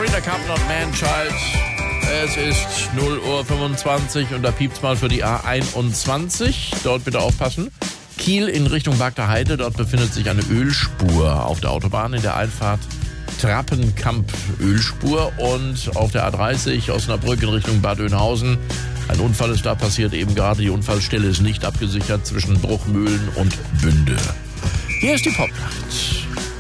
Sabrina Carpenter und Man-Child. Es ist 0:25 Uhr und da piept's mal für die A21. Dort bitte aufpassen. Kiel in Richtung Bagder Heide. Dort befindet sich eine Ölspur auf der Autobahn in der Einfahrt Trappenkamp Ölspur. Und auf der A30 Osnabrück in Richtung Bad Oeynhausen. Ein Unfall ist da passiert eben gerade. Die Unfallstelle ist nicht abgesichert zwischen Bruchmühlen und Bünde. Hier ist die Popnacht.